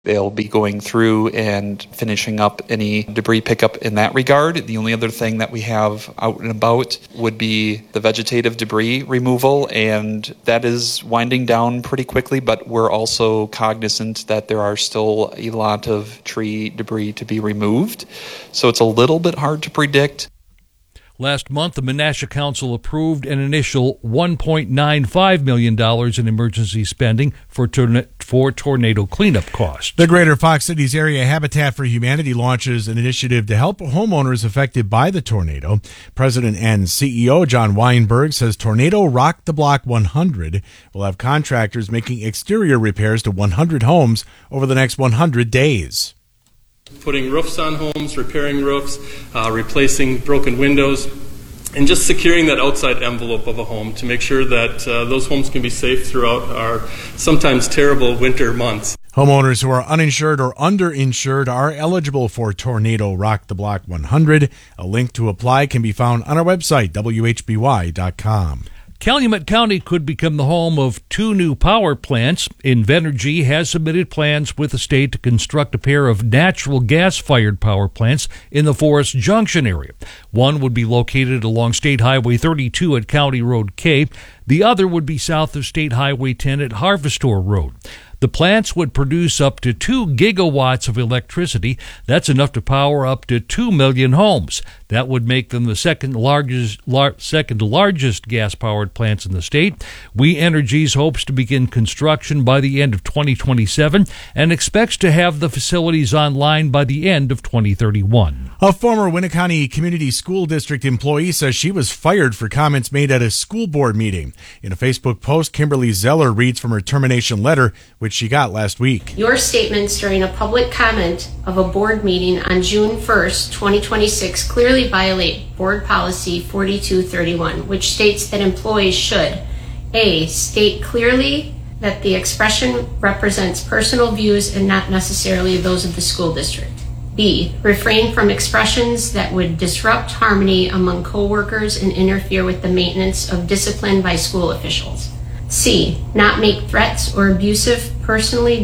They'll be going through and finishing up any debris pickup in that regard. The only other thing that we have out and about would be the vegetative debris removal, and that is winding down pretty quickly, but we're also cognizant that there are still a lot of tree debris to be removed. So it's a little bit hard to predict. Last month, the Menasha Council approved an initial $1.95 million in emergency spending for tornado cleanup costs. The Greater Fox Cities Area Habitat for Humanity launches an initiative to help homeowners affected by the tornado. President and CEO John Weinberg says Tornado Rock the Block 100 will have contractors making exterior repairs to 100 homes over the next 100 days. Putting roofs on homes, repairing roofs, replacing broken windows, and just securing that outside envelope of a home to make sure that those homes can be safe throughout our sometimes terrible winter months. Homeowners who are uninsured or underinsured are eligible for Tornado Rock the Block 100. A link to apply can be found on our website, WHBY.com. Calumet County could become the home of 2 new power plants. Invenergy has submitted plans with the state to construct a pair of natural gas-fired power plants in the Forest Junction area. One would be located along State Highway 32 at County Road K. The other would be south of State Highway 10 at Harvestor Road. The plants would produce up to 2 gigawatts of electricity. That's enough to power up to 2 million homes. That would make them the second largest gas-powered plants in the state. We Energies hopes to begin construction by the end of 2027 and expects to have the facilities online by the end of 2031. A former Winneconne Community School District employee says she was fired for comments made at a school board meeting. In a Facebook post, Kimberly Zeller reads from her termination letter, which she got last week. Your statements during a public comment of a board meeting on June 1st, 2026 clearly violate Board Policy 4231, which states that employees should A. State clearly that the expression represents personal views and not necessarily those of the school district. B. Refrain from expressions that would disrupt harmony among coworkers and interfere with the maintenance of discipline by school officials. C. Not make threats or abusive, personally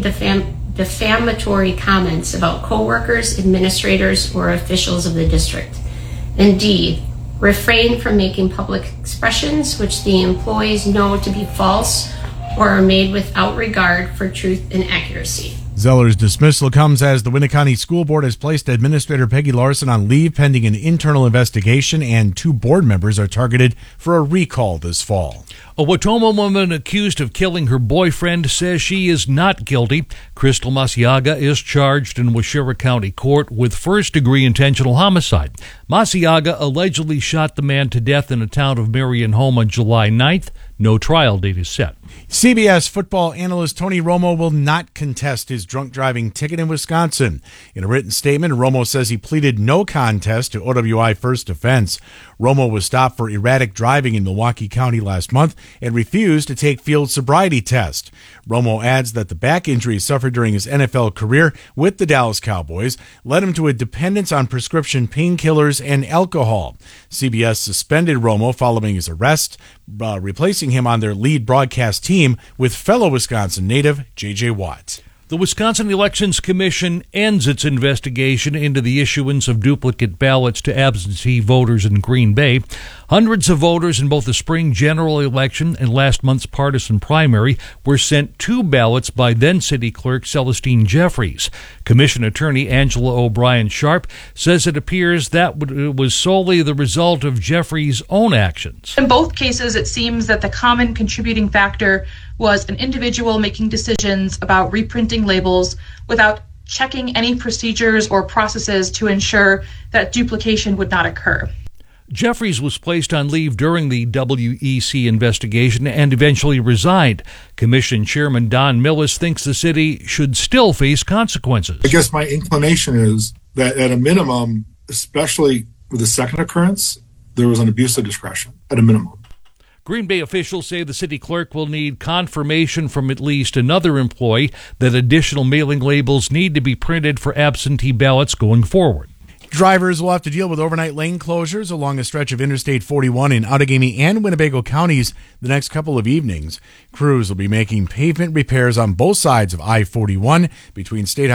defamatory comments about coworkers, administrators, or officials of the district. And D. Refrain from making public expressions which the employees know to be false or are made without regard for truth and accuracy. Zeller's dismissal comes as the Winneconne School Board has placed Administrator Peggy Larson on leave pending an internal investigation, and 2 board members are targeted for a recall this fall. A Wautoma woman accused of killing her boyfriend says she is not guilty. Crystal Masiaga is charged in Waushara County Court with first-degree intentional homicide. Masiaga allegedly shot the man to death in the town of Marion home on July 9th. No trial date is set. CBS football analyst Tony Romo will not contest his drunk driving ticket in Wisconsin. In a written statement, Romo says he pleaded no contest to OWI first offense. Romo was stopped for erratic driving in Milwaukee County last month and refused to take field sobriety test. Romo adds that the back injury suffered during his NFL career with the Dallas Cowboys led him to a dependence on prescription painkillers and alcohol. CBS suspended Romo following his arrest, replacing him on their lead broadcast team with fellow Wisconsin native J.J. Watt. The Wisconsin Elections Commission ends its investigation into the issuance of duplicate ballots to absentee voters in Green Bay. Hundreds of voters in both the spring general election and last month's partisan primary were sent 2 ballots by then-City Clerk Celestine Jeffries. Commission Attorney Angela O'Brien Sharp says it appears that it was solely the result of Jeffries' own actions. In both cases, it seems that the common contributing factor was an individual making decisions about reprinting labels without checking any procedures or processes to ensure that duplication would not occur. Jeffries was placed on leave during the WEC investigation and eventually resigned. Commission Chairman Don Millis thinks the city should still face consequences. I guess my inclination is that at a minimum, especially with the second occurrence, there was an abuse of discretion at a minimum. Green Bay officials say the city clerk will need confirmation from at least another employee that additional mailing labels need to be printed for absentee ballots going forward. Drivers will have to deal with overnight lane closures along a stretch of Interstate 41 in Outagamie and Winnebago counties the next couple of evenings. Crews will be making pavement repairs on both sides of I-41 between State